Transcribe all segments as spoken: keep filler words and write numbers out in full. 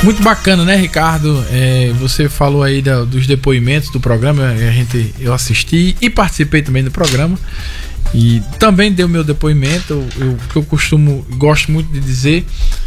Muito bacana, né, Ricardo? É, você falou aí da, dos depoimentos do programa, a gente, eu assisti e participei também do programa e também dei o meu depoimento. O que eu costumo, gosto muito de dizer,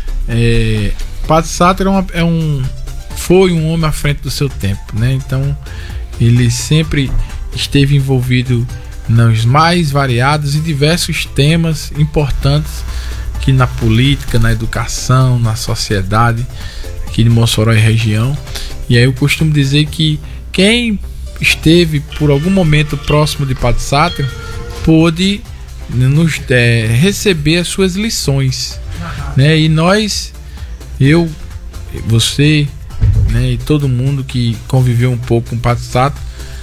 é, Padre Sato é, uma, é um, foi um homem à frente do seu tempo, né? Então ele sempre esteve envolvido nos mais variados e diversos temas importantes aqui na política, na educação, na sociedade aqui de Mossoró e região. E aí eu costumo dizer que quem esteve por algum momento próximo de Padre Sato pôde nos é, receber as suas lições, né? E nós, eu, você, né, e todo mundo que conviveu um pouco com Padre Sato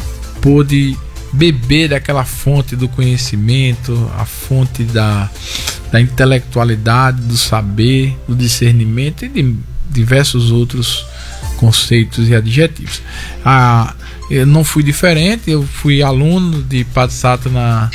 pôde beber daquela fonte do conhecimento, a fonte da, da intelectualidade, do saber, do discernimento e de diversos outros conceitos e adjetivos. Ah, eu não fui diferente, eu fui aluno de Padre Sato na,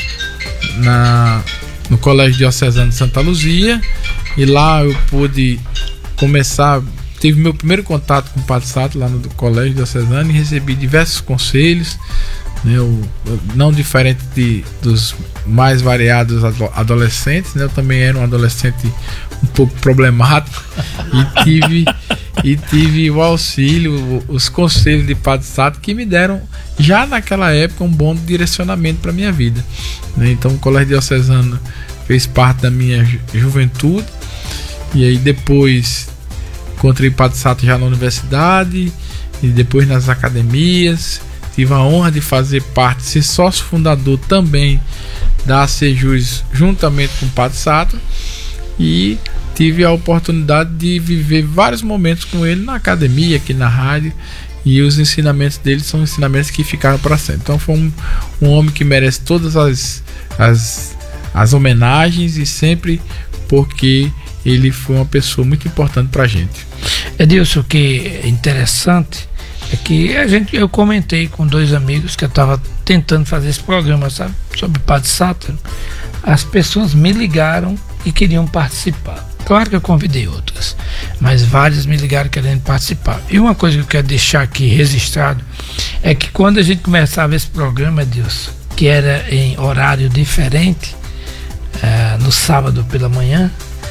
na, no Colégio Diocesano de Santa Luzia, e lá eu pude começar, tive meu primeiro contato com o Padre Sato lá no Colégio Diocesano e recebi diversos conselhos, né, eu, não diferente de, dos mais variados adolescentes, né, eu também era um adolescente um pouco problemático e tive, e tive o auxílio, os conselhos de Padre Sato que me deram já naquela época um bom direcionamento para a minha vida, né? Então o Colégio Diocesano fez parte da minha ju- juventude, e aí depois encontrei Padre Sato já na universidade e depois nas academias. Tive a honra de fazer parte, ser sócio fundador também da Sejus juntamente com o Padre Sato, e tive a oportunidade de viver vários momentos com ele na academia, aqui na rádio, e os ensinamentos dele são ensinamentos que ficaram para sempre. Então foi um, um homem que merece todas as, as, as homenagens, e sempre porque ele foi uma pessoa muito importante para a gente. Edilson, o que é interessante é que a gente, eu comentei com dois amigos que eu estava tentando fazer esse programa, sabe, sobre Padre Sato. As pessoas me ligaram e queriam participar. Claro que eu convidei outras, mas várias me ligaram querendo participar. E uma coisa que eu quero deixar aqui registrado é que quando a gente começava esse programa, Deus, que era em horário diferente, uh, no sábado pela manhã,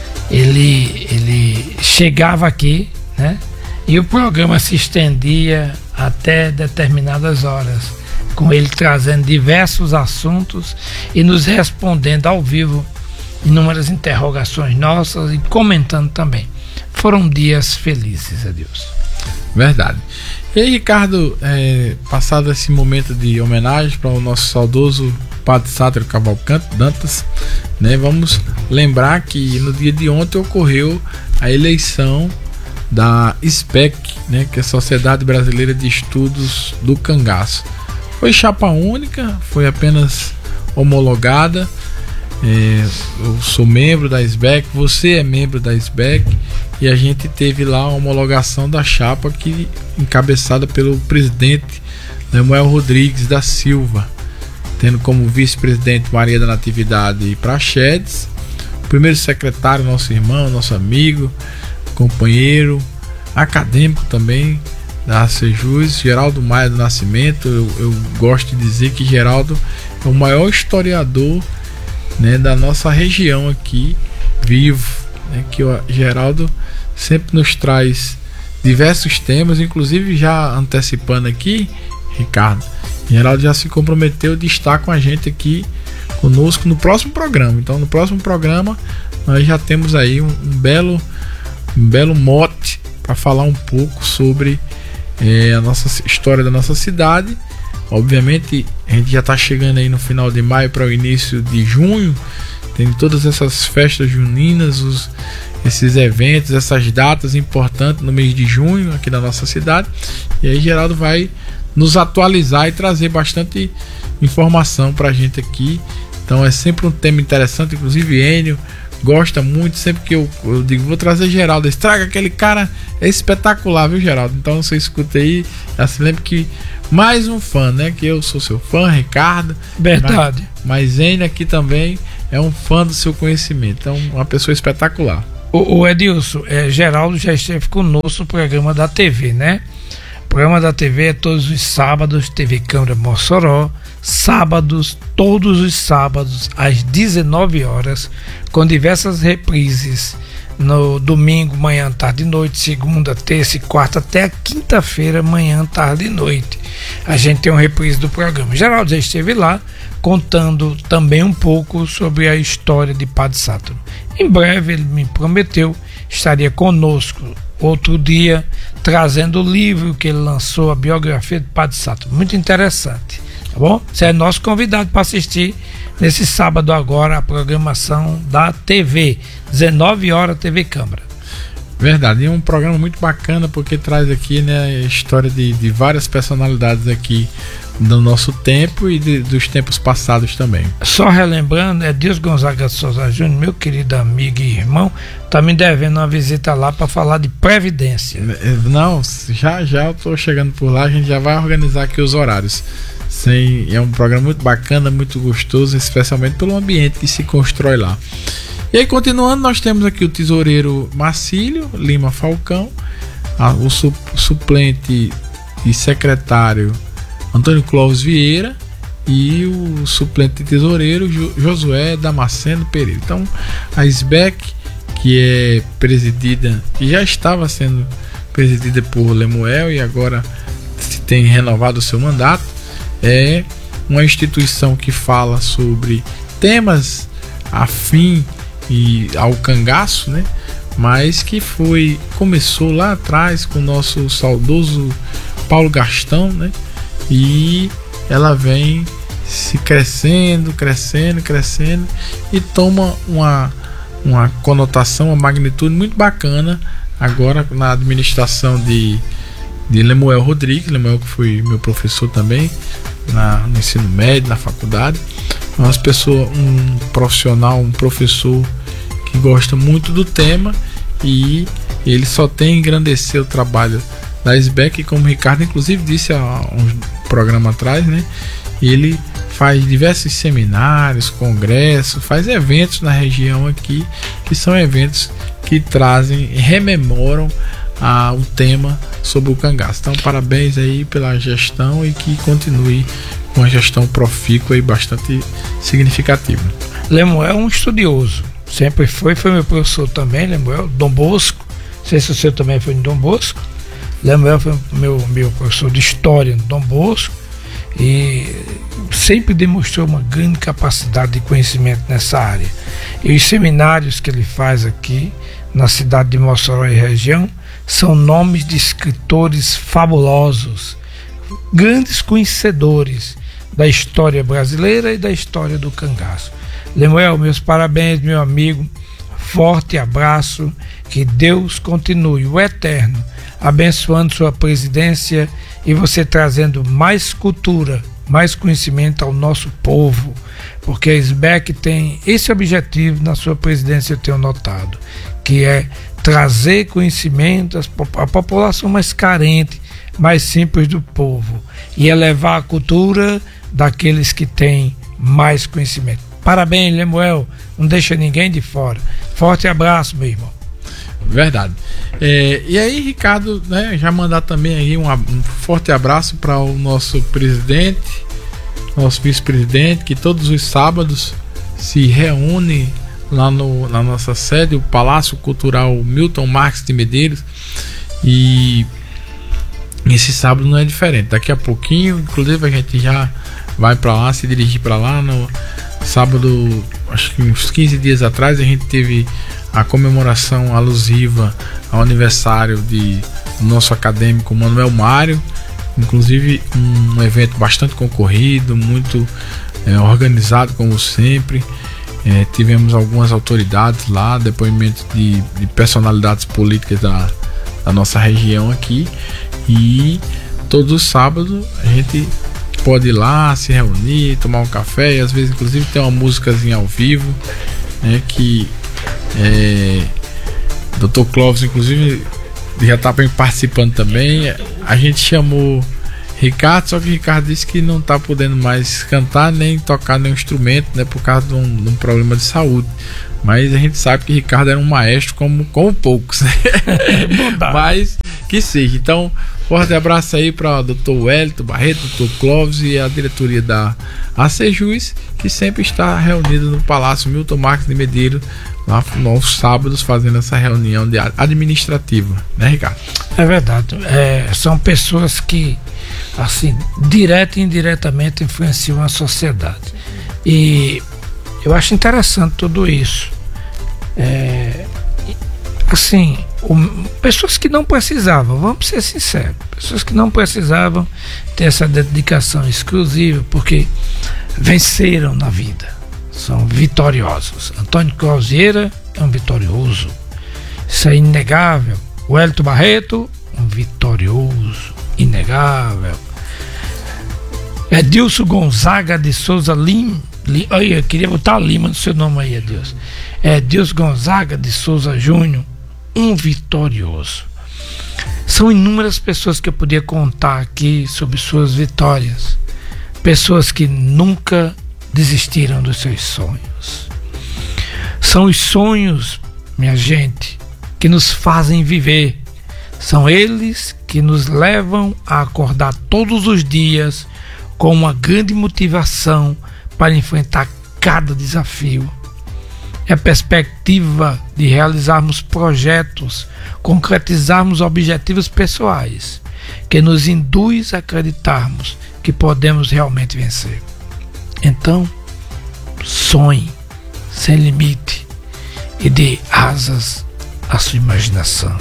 ele, ele chegava aqui, né? E o programa se estendia até determinadas horas, com ele trazendo diversos assuntos e nos respondendo ao vivo inúmeras interrogações nossas e comentando também. Foram dias felizes, a Deus. Verdade. E aí, Ricardo, é, passado esse momento de homenagem para o nosso saudoso Padre Sato Cavalcante Dantas, né, vamos lembrar que no dia de ontem ocorreu a eleição da S B E C, né, que é a Sociedade Brasileira de Estudos do Cangaço. Foi chapa única, foi apenas homologada. É, eu sou membro da S B E C, você é membro da S B E C, e a gente teve lá a homologação da chapa que, encabeçada pelo presidente Lemuel Rodrigues da Silva, tendo como vice-presidente Maria da Natividade Prachedes, o primeiro secretário, nosso irmão, nosso amigo, companheiro, acadêmico também da Sejus, Geraldo Maia do Nascimento. Eu, eu gosto de dizer que Geraldo é o maior historiador, né, da nossa região aqui, vivo, né, que o Geraldo sempre nos traz diversos temas, inclusive já antecipando aqui, Ricardo, Geraldo já se comprometeu de estar com a gente aqui conosco no próximo programa. Então no próximo programa nós já temos aí um, um belo um belo mote para falar um pouco sobre é, a nossa história da nossa cidade. Obviamente a gente já está chegando aí no final de maio para o início de junho, tem todas essas festas juninas, os, esses eventos, essas datas importantes no mês de junho aqui na nossa cidade, e aí Geraldo vai nos atualizar e trazer bastante informação para a gente aqui. Então é sempre um tema interessante, inclusive Enio gosta muito, sempre que eu, eu digo, vou trazer Geraldo, estraga aquele cara, é espetacular, viu, Geraldo? Então você escuta aí, já se lembra que mais um fã, né, que eu sou seu fã, Ricardo. Verdade. Mas, mas Enio aqui também é um fã do seu conhecimento, então uma pessoa espetacular. O, o Edilson, é, Geraldo já esteve conosco no programa da T V, né? O programa da T V é todos os sábados, T V Câmara Mossoró, sábados, todos os sábados, às dezenove horas, com diversas reprises no domingo, manhã, tarde e noite, segunda, terça e quarta, até a quinta-feira, manhã, tarde e noite. A gente tem uma reprise do programa. Geraldo já esteve lá, contando também um pouco sobre a história de Padre Sátiro. Em breve, ele me prometeu, estaria conosco outro dia, trazendo o livro que ele lançou, a biografia de Padre Sátiro. Muito interessante, tá bom? Você é nosso convidado para assistir nesse sábado agora a programação da T V, dezenove horas, T V Câmara. Verdade, e é um programa muito bacana porque traz aqui, né, a história de, de várias personalidades aqui do nosso tempo e de, dos tempos passados também. Só relembrando, é Deus Gonzaga de Souza Júnior, meu querido amigo e irmão, tá me devendo uma visita lá para falar de Previdência. Não, já já eu tô chegando por lá, a gente já vai organizar aqui os horários. Sim, é um programa muito bacana, muito gostoso, especialmente pelo ambiente que se constrói lá. E aí, continuando, nós temos aqui o tesoureiro Marcílio Lima Falcão, a, o su, suplente e secretário Antônio Clóvis Vieira e o suplente de tesoureiro jo, Josué Damasceno Pereira. Então, a S B E C, que é presidida, que já estava sendo presidida por Lemuel e agora tem renovado o seu mandato, é uma instituição que fala sobre temas afim e ao cangaço, né? Mas que foi começou lá atrás com o nosso saudoso Paulo Gastão, né? E ela vem se crescendo, crescendo, crescendo e toma uma, uma conotação, uma magnitude muito bacana agora na administração de, de Lemuel Rodrigues. Lemuel, que foi meu professor também na, no ensino médio, na faculdade. Uma pessoa, um profissional, um professor que gosta muito do tema e ele só tem a engrandecer o trabalho da S B E C, como o Ricardo inclusive disse há um programa atrás, né? Ele faz diversos seminários, congressos, faz eventos na região aqui, que são eventos que trazem, rememoram ah, o tema sobre o cangaço. Então, parabéns aí pela gestão e que continue uma gestão profícua e bastante significativa. Lemuel é um estudioso, sempre foi, foi meu professor também, Lemuel, Dom Bosco, não sei se o seu também foi em Dom Bosco. Lemuel foi meu, meu professor de história no Dom Bosco e sempre demonstrou uma grande capacidade de conhecimento nessa área. E os seminários que ele faz aqui na cidade de Mossoró e região são nomes de escritores fabulosos, grandes conhecedores da história brasileira e da história do cangaço. Lemuel, meus parabéns, meu amigo, forte abraço, que Deus continue, o Eterno, abençoando sua presidência e você trazendo mais cultura, mais conhecimento ao nosso povo, porque a S B E C tem esse objetivo na sua presidência, eu tenho notado, que é trazer conhecimento à população mais carente, mais simples do povo e elevar a cultura daqueles que têm mais conhecimento. Parabéns, Lemuel, não deixa ninguém de fora. Forte abraço, meu irmão. Verdade. É, e aí, Ricardo, né, já mandar também aí um, um forte abraço para o nosso presidente, nosso vice-presidente, que todos os sábados se reúne lá no, na nossa sede, o Palácio Cultural Milton Marques de Medeiros, e esse sábado não é diferente. Daqui a pouquinho, inclusive, a gente já vai para lá, se dirigir para lá. No sábado, acho que uns quinze dias atrás, a gente teve a comemoração alusiva ao aniversário de nosso acadêmico Manuel Mário, inclusive um evento bastante concorrido, muito é, organizado como sempre. É, tivemos algumas autoridades lá, depoimentos de, de personalidades políticas da, da nossa região aqui, e todos os sábados a gente pode ir lá, se reunir, tomar um café, e às vezes inclusive tem uma músicazinha ao vivo, né, que é, doutor Clóvis inclusive já está participando também. A gente chamou Ricardo, só que o Ricardo disse que não está podendo mais cantar nem tocar nenhum instrumento, né, por causa de um, de um problema de saúde. Mas a gente sabe que Ricardo era um maestro como, como poucos, né? Mas que seja. Então, forte abraço aí para o doutor Wellington Barreto, doutor Clóvis e a diretoria da ACJUS, que sempre está reunida no Palácio Milton Marques de Medeiros, lá nos sábados, fazendo essa reunião de administrativa, né, Ricardo? É verdade. É, são pessoas que, assim, direta e indiretamente influenciam a sociedade. E eu acho interessante tudo isso. É, assim, o, pessoas que não precisavam, vamos ser sinceros, pessoas que não precisavam ter essa dedicação exclusiva, porque venceram na vida, são vitoriosos. Antônio Closieira é um vitorioso, isso é inegável. O Wellington Barreto, um vitorioso, inegável. Edilson Gonzaga de Souza Lima. Olha, eu queria botar Lima no seu nome aí, Edilson. É Edilson Gonzaga de Souza Júnior, um vitorioso. São inúmeras pessoas que eu podia contar aqui sobre suas vitórias. Pessoas que nunca desistiram dos seus sonhos. São os sonhos, minha gente, que nos fazem viver. São eles que nos levam a acordar todos os dias com uma grande motivação para enfrentar cada desafio. É a perspectiva de realizarmos projetos, concretizarmos objetivos pessoais, que nos induz a acreditarmos que podemos realmente vencer. Então, sonhe sem limite e dê asas à sua imaginação.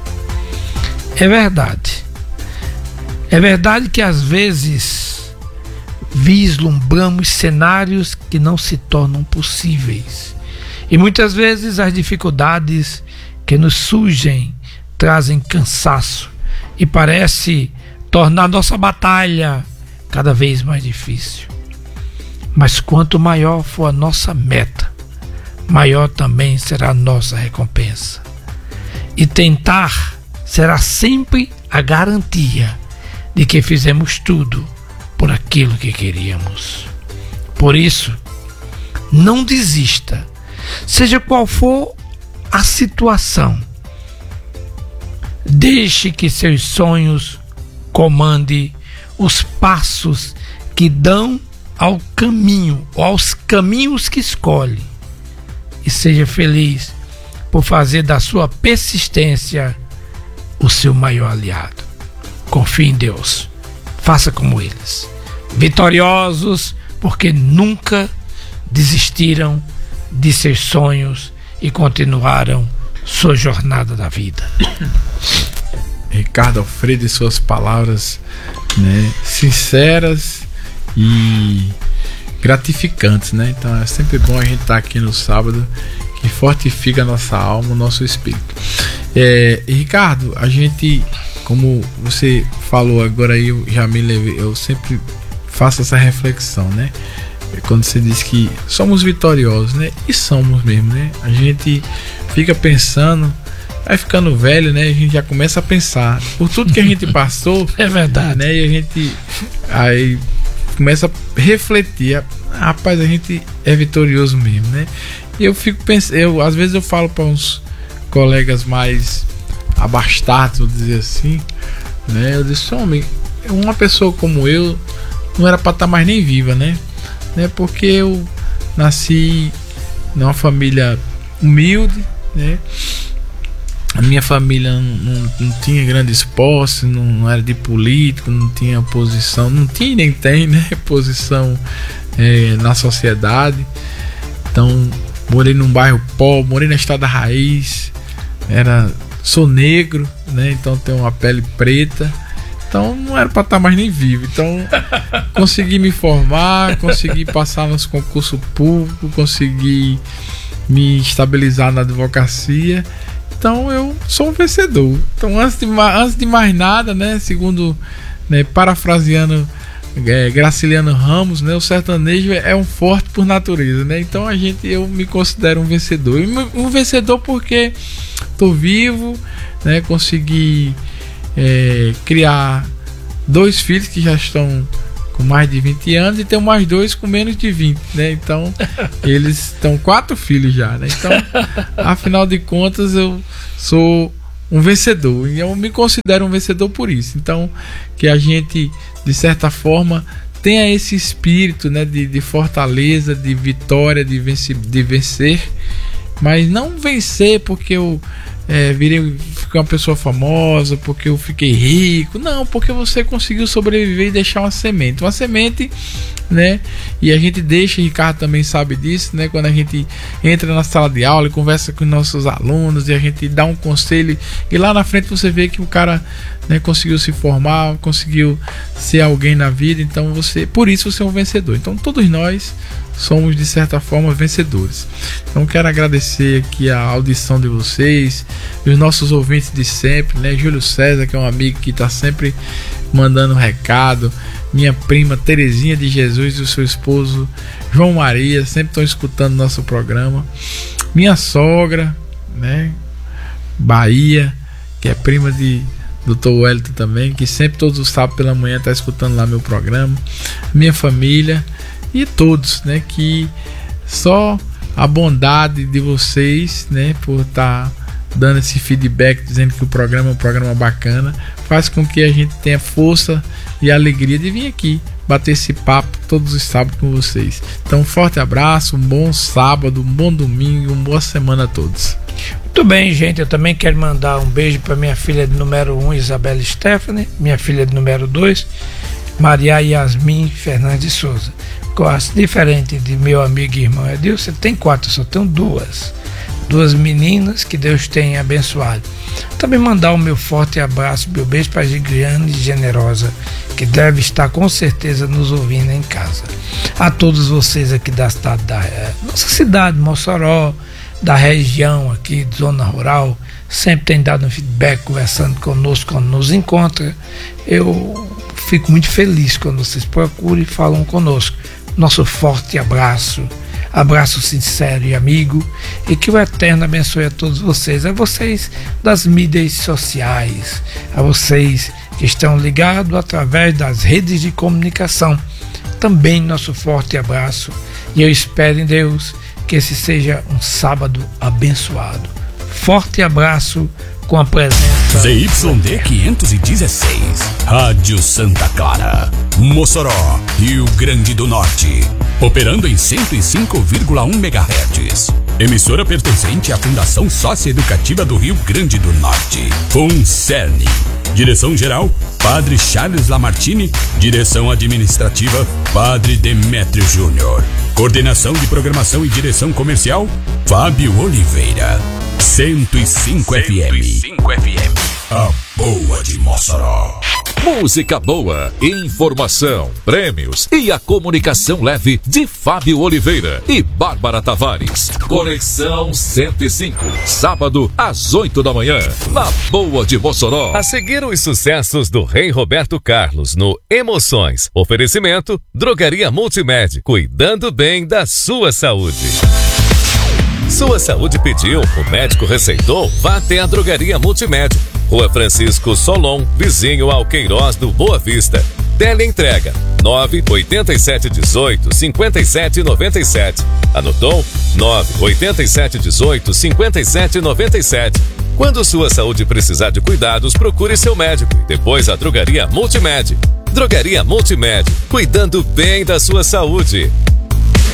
É verdade. É verdade que às vezes vislumbramos cenários que não se tornam possíveis. E muitas vezes as dificuldades que nos surgem trazem cansaço e parece tornar nossa batalha cada vez mais difícil. Mas quanto maior for a nossa meta, maior também será a nossa recompensa. E tentar será sempre a garantia de que fizemos tudo por aquilo que queríamos. Por isso, não desista, seja qual for a situação. Deixe que seus sonhos comandem os passos que dão ao caminho, ou aos caminhos que escolhe. E seja feliz por fazer da sua persistência o seu maior aliado. Confie em Deus. Faça como eles. Vitoriosos porque nunca desistiram de seus sonhos e continuaram sua jornada da vida. Ricardo Alfredo e suas palavras, né, sinceras e gratificantes, né? Então é sempre bom a gente estar aqui no sábado, que fortifica a nossa alma, o nosso espírito. É, e Ricardo, a gente, como você falou agora aí, eu já me levei, eu sempre faço essa reflexão, né? Quando você diz que somos vitoriosos, né? E somos mesmo, né? A gente fica pensando, vai ficando velho, né? A gente já começa a pensar por tudo que a gente passou. É verdade, né? E a gente aí começa a refletir, rapaz, a gente é vitorioso mesmo, né? E eu fico pensando, eu, às vezes eu falo para uns colegas mais abastados, vou dizer assim, né? Eu disse, homem, uma pessoa como eu não era para estar mais nem viva, né? né? Porque eu nasci numa família humilde, né? A minha família não, não, não tinha grandes posses, não, não era de político, não tinha posição, não tinha nem tem, né? Posição é, na sociedade. Então, morei num bairro pobre, morei na Estrada Raiz, era, sou negro, né? Então tenho uma pele preta. Então não era para estar mais nem vivo. Então consegui me formar, consegui passar nos concursos públicos, consegui me estabilizar na advocacia. Então eu sou um vencedor. Então antes de, antes de mais nada, né, segundo, né, parafraseando é, Graciliano Ramos, né, o sertanejo é um forte por natureza, né? Então a gente, eu me considero um vencedor. Um vencedor porque tô vivo, né, consegui é, criar dois filhos que já estão com mais de vinte anos e tenho mais dois com menos de vinte, né? Então, eles estão quatro filhos já, né? Então, afinal de contas, eu sou um vencedor e eu me considero um vencedor por isso. Então, que a gente, de certa forma, tenha esse espírito, né, de, de fortaleza, de vitória, de, vence, de vencer, mas não vencer porque eu é, virei, fiquei uma pessoa famosa, porque eu fiquei rico, não, porque você conseguiu sobreviver e deixar uma semente, uma semente, né, e a gente deixa, Ricardo também sabe disso, né, quando a gente entra na sala de aula e conversa com nossos alunos e a gente dá um conselho e lá na frente você vê que o cara, né, conseguiu se formar, conseguiu ser alguém na vida, então você, por isso você é um vencedor. Então todos nós somos de certa forma vencedores. Então quero agradecer aqui a audição de vocês, os nossos ouvintes de sempre, né, Júlio César, que é um amigo que está sempre mandando recado, minha prima Terezinha de Jesus e o seu esposo João Maria, sempre estão escutando nosso programa, minha sogra, né, Bahia, que é prima de doutor Wellington também, que sempre todos os sábados pela manhã está escutando lá meu programa, minha família e todos, né, que só a bondade de vocês, né, por estar tá dando esse feedback, dizendo que o programa é um programa bacana, faz com que a gente tenha força e alegria de vir aqui bater esse papo todos os sábados com vocês. Então um forte abraço, um bom sábado, um bom domingo, uma boa semana a todos. Muito bem, gente, eu também quero mandar um beijo para minha filha de número um, Isabela Stephanie, minha filha de número dois, Maria Yasmin Fernandes de Souza. Gosto, diferente de meu amigo e irmão Edilson, tem quatro, eu só tenho duas. Duas meninas que Deus tenha abençoado. Também mandar o meu forte abraço, meu beijo para a Gigliane Generosa, que deve estar com certeza nos ouvindo em casa. A todos vocês aqui da cidade, da nossa cidade, Mossoró, da região aqui, zona rural, sempre tem dado um feedback, conversando conosco quando nos encontra. Eu fico muito feliz quando vocês procuram e falam conosco. Nosso forte abraço, abraço sincero e amigo, e que o Eterno abençoe a todos vocês, a vocês das mídias sociais, a vocês que estão ligados através das redes de comunicação. Também nosso forte abraço, e eu espero em Deus que esse seja um sábado abençoado. Forte abraço com a presença Z Y D quinhentos e dezesseis, Rádio Santa Clara, Mossoró, Rio Grande do Norte, operando em cento e cinco vírgula um megahertz. Emissora pertencente à Fundação Socioeducativa do Rio Grande do Norte, FUNCERN. Direção-geral, Padre Charles Lamartine. Direção administrativa, Padre Demétrio Júnior. Coordenação de programação e direção comercial, Fábio Oliveira. cento e cinco F M. cento e cinco F M. A boa de Mossoró. Música boa, informação, prêmios e a comunicação leve de Fábio Oliveira e Bárbara Tavares. Conexão cento e cinco, sábado às oito da manhã, na Boa de Mossoró. A seguir os sucessos do Rei Roberto Carlos no Emoções. Oferecimento Drogaria Multimed, cuidando bem da sua saúde. Sua saúde pediu, o médico receitou, vá até a Drogaria Multimed. Rua Francisco Solon, vizinho ao Queiroz do Boa Vista. Teleentrega nove oito sete um oito, cinco sete nove sete. Anotou? nove oito sete um oito, cinco sete nove sete. Quando sua saúde precisar de cuidados, procure seu médico e depois a Drogaria Multimed. Drogaria Multimed, cuidando bem da sua saúde.